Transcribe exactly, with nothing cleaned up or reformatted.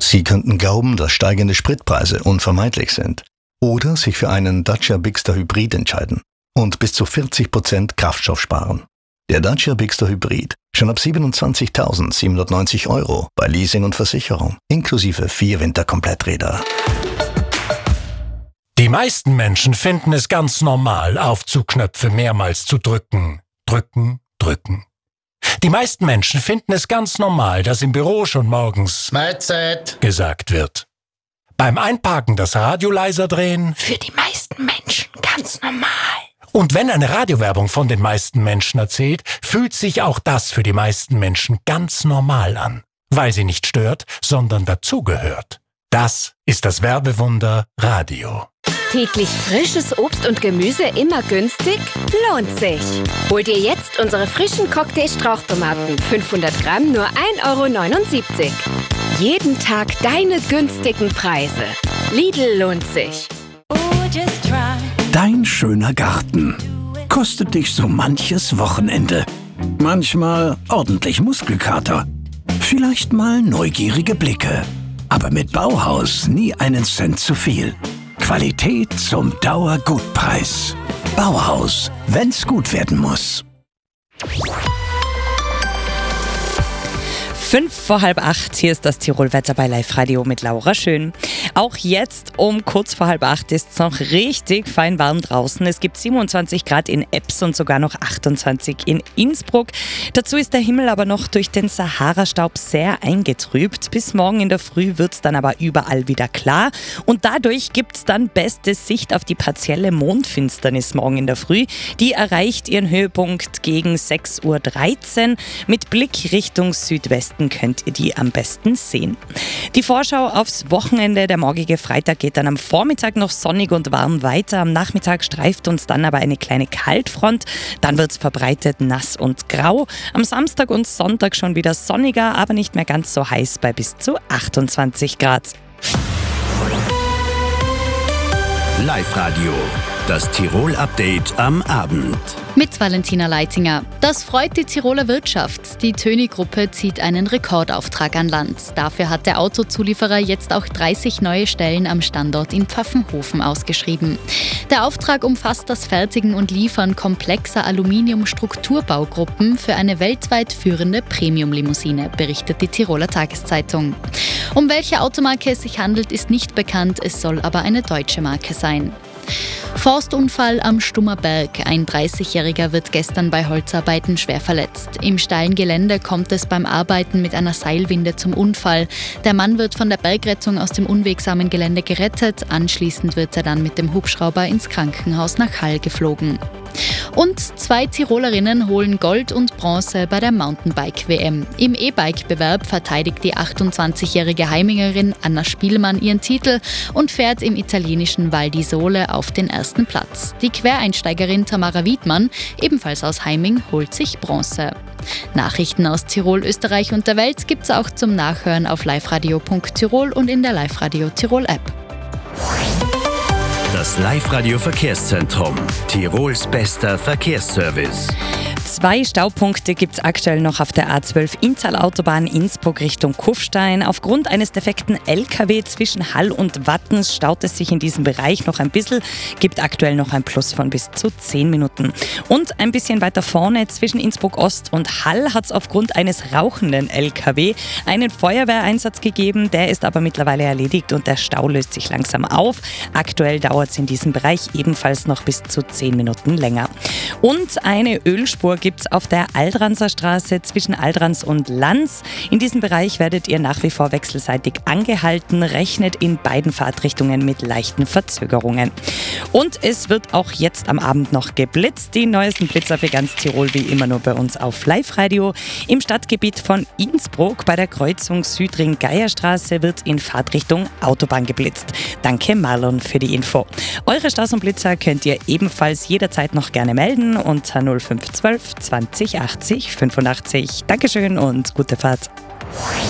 Sie könnten glauben, dass steigende Spritpreise unvermeidlich sind. Oder sich für einen Dacia Bigster Hybrid entscheiden und bis zu vierzig Prozent Kraftstoff sparen. Der Dacia Bigster Hybrid schon ab siebenundzwanzigtausendsiebenhundertneunzig Euro bei Leasing und Versicherung, inklusive vier Winterkompletträder. Die meisten Menschen finden es ganz normal, Aufzugknöpfe mehrmals zu drücken. Drücken, drücken. Die meisten Menschen finden es ganz normal, dass im Büro schon morgens Mahlzeit gesagt wird. Beim Einparken das Radio leiser drehen. Für die meisten Menschen ganz normal. Und wenn eine Radiowerbung von den meisten Menschen erzählt, fühlt sich auch das für die meisten Menschen ganz normal an. Weil sie nicht stört, sondern dazugehört. Das ist das Werbewunder Radio. Täglich frisches Obst und Gemüse immer günstig? Lohnt sich! Hol dir jetzt unsere frischen Cocktail-Strauchtomaten. fünfhundert Gramm nur ein Euro neunundsiebzig. Jeden Tag deine günstigen Preise. Lidl lohnt sich. Dein schöner Garten kostet dich so manches Wochenende. Manchmal ordentlich Muskelkater. Vielleicht mal neugierige Blicke. Aber mit Bauhaus nie einen Cent zu viel. Qualität zum Dauergutpreis. Bauhaus, wenn's gut werden muss. Fünf vor halb acht, hier ist das Tirol-Wetter bei Live Radio mit Laura Schön. Auch jetzt um kurz vor halb acht ist es noch richtig fein warm draußen. Es gibt siebenundzwanzig Grad in Ebbs und sogar noch achtundzwanzig in Innsbruck. Dazu ist der Himmel aber noch durch den Sahara-Staub sehr eingetrübt. Bis morgen in der Früh wird es dann aber überall wieder klar. Und dadurch gibt es dann beste Sicht auf die partielle Mondfinsternis morgen in der Früh. Die erreicht ihren Höhepunkt gegen sechs Uhr dreizehn. Mit Blick Richtung Südwesten könnt ihr die am besten sehen. Die Vorschau aufs Wochenende, der morgige Freitag geht dann am Vormittag noch sonnig und warm weiter. Am Nachmittag streift uns dann aber eine kleine Kaltfront. Dann wird es verbreitet nass und grau. Am Samstag und Sonntag schon wieder sonniger, aber nicht mehr ganz so heiß bei bis zu achtundzwanzig Grad. Live-Radio, das Tirol-Update am Abend. Mit Valentina Leitinger. Das freut die Tiroler Wirtschaft. Die Töni-Gruppe zieht einen Rekordauftrag an Land. Dafür hat der Autozulieferer jetzt auch dreißig neue Stellen am Standort in Pfaffenhofen ausgeschrieben. Der Auftrag umfasst das Fertigen und Liefern komplexer Aluminium-Strukturbaugruppen für eine weltweit führende Premium-Limousine, berichtet die Tiroler Tageszeitung. Um welche Automarke es sich handelt, ist nicht bekannt, es soll aber eine deutsche Marke sein. Forstunfall am Stummer Berg. Ein dreißigjähriger wird gestern bei Holzarbeiten schwer verletzt. Im steilen Gelände kommt es beim Arbeiten mit einer Seilwinde zum Unfall. Der Mann wird von der Bergrettung aus dem unwegsamen Gelände gerettet. Anschließend wird er dann mit dem Hubschrauber ins Krankenhaus nach Hall geflogen. Und zwei Tirolerinnen holen Gold und Bronze bei der Mountainbike-W M. Im E-Bike-Bewerb verteidigt die achtundzwanzigjährige Heimingerin Anna Spielmann ihren Titel und fährt im italienischen Val di Sole auf den ersten Platz. Die Quereinsteigerin Tamara Wiedmann, ebenfalls aus Heiming, holt sich Bronze. Nachrichten aus Tirol, Österreich und der Welt gibt's auch zum Nachhören auf liveradio punkt tirol und in der Live-Radio Tirol-App. Das Live-Radio-Verkehrszentrum. Tirols bester Verkehrsservice. Zwei Staupunkte gibt es aktuell noch auf der A zwölf Inntal-Autobahn Innsbruck Richtung Kufstein. Aufgrund eines defekten L K W zwischen Hall und Wattens staut es sich in diesem Bereich noch ein bisschen. Gibt aktuell noch ein Plus von bis zu zehn Minuten. Und ein bisschen weiter vorne zwischen Innsbruck Ost und Hall hat es aufgrund eines rauchenden L K W einen Feuerwehreinsatz gegeben. Der ist aber mittlerweile erledigt und der Stau löst sich langsam auf. Aktuell dauert es in diesem Bereich ebenfalls noch bis zu zehn Minuten länger. Und eine Ölspur gibt es auf der Aldranser Straße zwischen Aldrans und Lanz. In diesem Bereich werdet ihr nach wie vor wechselseitig angehalten, rechnet in beiden Fahrtrichtungen mit leichten Verzögerungen. Und es wird auch jetzt am Abend noch geblitzt. Die neuesten Blitzer für ganz Tirol wie immer nur bei uns auf Live-Radio. Im Stadtgebiet von Innsbruck bei der Kreuzung Südring-Geierstraße wird in Fahrtrichtung Autobahn geblitzt. Danke Marlon für die Info. Eure Staus und Blitzer könnt ihr ebenfalls jederzeit noch gerne melden unter null fünf zwölf zwanzig achtzig fünfundachtzig. Dankeschön und gute Fahrt.